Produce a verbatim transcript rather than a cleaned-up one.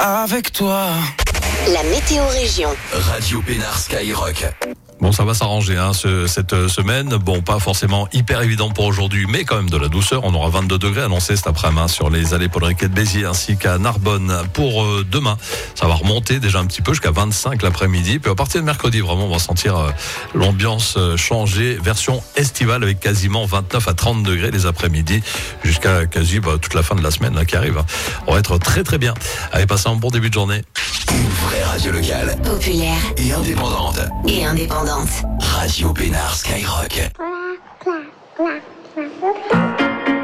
avec toi. La météo région. Radio Pénard Skyrock. Bon, ça va s'arranger hein, ce, cette semaine. Bon, pas forcément hyper évident pour aujourd'hui, mais quand même de la douceur. On aura vingt-deux degrés annoncés cet après-midi sur les allées Podriquet de Béziers ainsi qu'à Narbonne. Pour euh, demain, ça va remonter déjà un petit peu jusqu'à vingt-cinq l'après-midi. Puis à partir de mercredi, vraiment, on va sentir euh, l'ambiance euh, changer. Version estivale avec quasiment vingt-neuf à trente degrés les après-midi jusqu'à quasi bah, toute la fin de la semaine là, qui arrive. Hein. On va être très très bien. Allez, passez un bon début de journée. Une vraie radio locale. Populaire. Et indépendante. Et indépendante. Radio Pénard Skyrock.